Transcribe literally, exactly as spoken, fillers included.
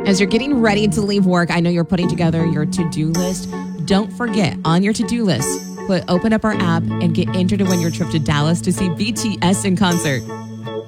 As you're getting ready to leave work, I know you're putting together your to-do list. Don't forget, on your to-do list, put open up our app and get entered to win your trip to Dallas to see B T S in concert.